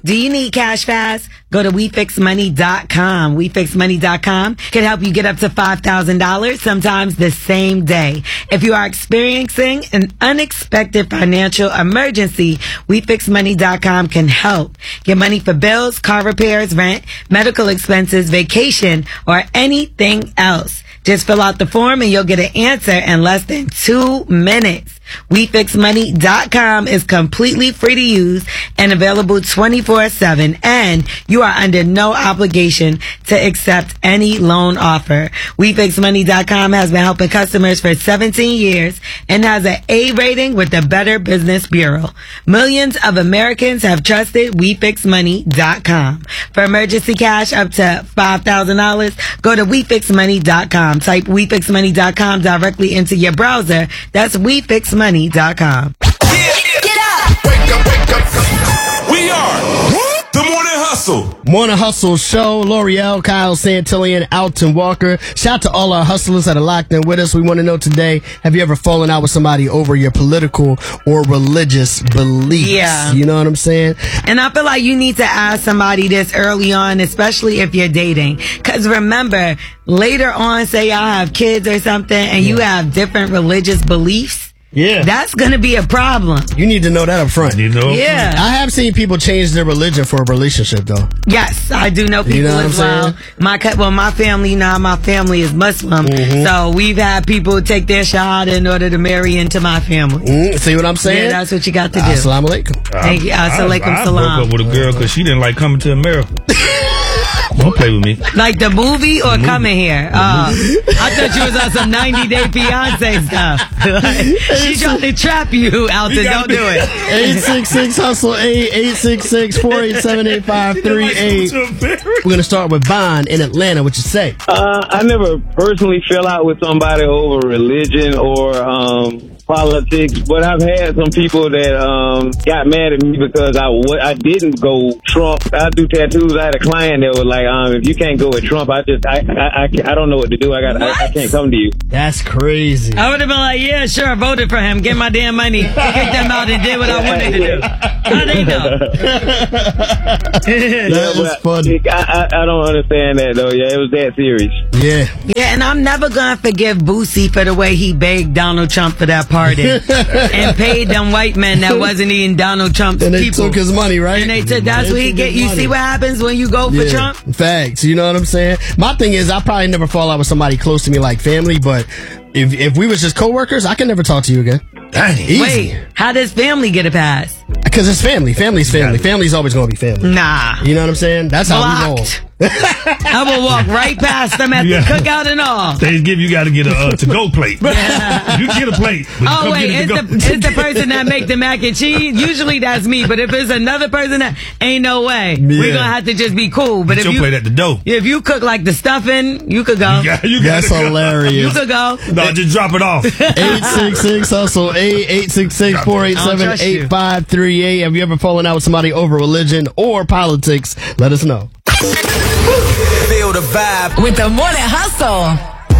Do you need cash fast? Go to WeFixMoney.com. WeFixMoney.com can help you get up to $5,000, sometimes the same day. If you are experiencing an unexpected financial emergency, WeFixMoney.com can help. Get money for bills, car repairs, rent, medical expenses, vacation, or anything else. Just fill out the form and you'll get an answer in less than 2 minutes. WeFixMoney.com is completely free to use and available 24/7, and you are under no obligation to accept any loan offer. WeFixMoney.com has been helping customers for 17 years and has an A rating with the Better Business Bureau. Millions of Americans have trusted WeFixMoney.com. For emergency cash up to $5,000, go to WeFixMoney.com. Type WeFixMoney.com directly into your browser. That's WeFixMoney.com. Get up! Wake up, wake up. We are the Morning Hustle. Morning Hustle Show. L'Oreal, Kyle Santillan, Alton Walker. Shout out to all our hustlers that are locked in with us. We want to know today, have you ever fallen out with somebody over your political or religious beliefs? Yeah. You know what I'm saying? And I feel like you need to ask somebody this early on, especially if you're dating. Because remember, later on, say y'all have kids or something, and you have different religious beliefs. Yeah. That's going to be a problem. You need to know that up front. You know? Yeah. I have seen people change their religion for a relationship, though. Yes, I do know people You know what as I'm well. My family is Muslim. So we've had people take their shahada in order to marry into my family. See what I'm saying? Yeah, that's what you got to do. Assalamu alaikum. Thank you. Assalamualaikum I salam. broke up with a girl because she didn't like coming to America. Don't play with me. Like the movie or coming here? I thought you was on some 90-day fiance stuff. She trying to trap you out there. Don't do it. 866-HUSTLE 866-487-8538. We're going to start with Vaughn in Atlanta. What you say? I never personally fell out with somebody over religion or politics, but I've had some people that got mad at me because I didn't go Trump. I do tattoos. I had a client that was like, if you can't go with Trump, I don't know what to do. I can't come to you. That's crazy. I would have been like, yeah, sure, I voted for him. Get my damn money. Kick them out and did what I wanted to do. How they know? That was funny. I don't understand that though. Yeah, it was that serious. Yeah. Yeah, and I'm never going to forgive Boosie for the way he begged Donald Trump for that pardon and paid them white men that wasn't even Donald Trump's And they people. took his money, right? And they said that's what he get. You see what happens when you go for Trump? Facts. You know what I'm saying? My thing is, I probably never fall out with somebody close to me like family, but if we was just coworkers, I can never talk to you again. Dang. Easy. Wait, how does family get a pass? Because it's family. Family's family. Family's always going to be family. Nah. You know what I'm saying? That's how we roll. Blocked. I will walk right past them at the cookout and all. Thanksgiving, you got to get a to-go plate. You get a plate. Oh, wait, it's the person that make the mac and cheese? Usually that's me, but if it's another person, that ain't no way. Yeah. We're going to have to just be cool. But Get if your plate at the door. If you cook like the stuffing, you could go. That's hilarious. You could go. No, just drop it off. 866-HUSTLE 866-487-8538. Have you ever fallen out with somebody over religion or politics? Let us know. Feel the vibe with the Morning Hustle.